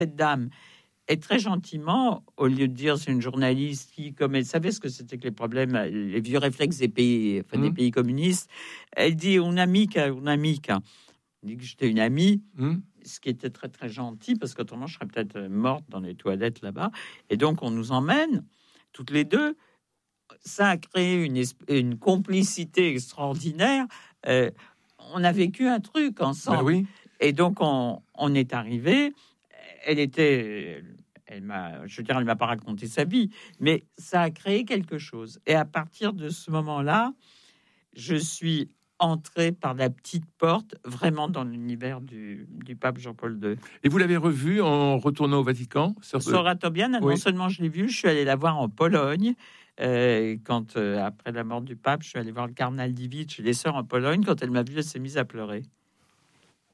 Cette dame est très gentiment, au lieu de dire c'est une journaliste qui, comme elle savait ce que c'était que les problèmes, les vieux réflexes des pays, des pays communistes, elle dit on a mis qu'à. Elle dit que j'étais une amie, ce qui était très très gentil, parce qu'autrement je serais peut-être morte dans les toilettes là-bas. Et donc on nous emmène toutes les deux. Ça a créé une complicité extraordinaire. On a vécu un truc ensemble. Ben oui. Et donc on est arrivé. Elle m'a pas raconté sa vie, mais ça a créé quelque chose. Et à partir de ce moment-là, je suis entré par la petite porte, vraiment dans l'univers du pape Jean-Paul II. Et vous l'avez revu en retournant au Vatican? Sora Tobiana, non seulement je l'ai vu, je suis allé la voir en Pologne. Quand, après la mort du pape, je suis allé voir le cardinal Dziwisz et les sœurs en Pologne. Quand elle m'a vu, elle s'est mise à pleurer.